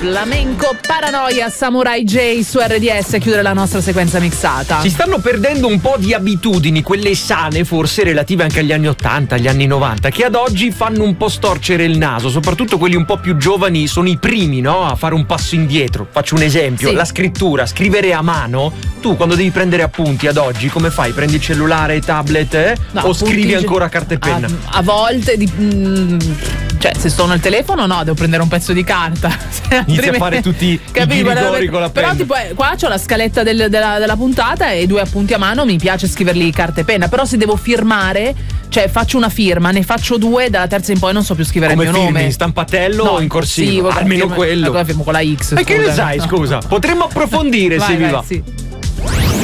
Flamenco Paranoia, Samurai J su RDS a chiudere la nostra sequenza mixata. Si stanno perdendo un po' di abitudini, quelle sane forse relative anche agli anni 80, agli anni 90, che ad oggi fanno un po' storcere il naso, soprattutto quelli un po' più giovani sono i primi, no, a fare un passo indietro. Faccio un esempio, sì. La scrittura, scrivere a mano. Tu quando devi prendere appunti ad oggi come fai? Prendi il cellulare, tablet, No, o scrivi ancora a carta e penna? A volte cioè se sto nel telefono no, devo prendere un pezzo di carta. Inizia a fare tutti i ghirigori con la penna. Però tipo qua c'ho la scaletta della puntata e 2 appunti a mano, mi piace scriverli carta e penna. Però se devo firmare, cioè faccio una firma, ne faccio 2, dalla terza in poi non so più scrivere come il mio nome. In stampatello o in corsivo? Almeno quello. Allora firmo con la X. E che ne sai, scusa? Potremmo approfondire se vi va. Sì.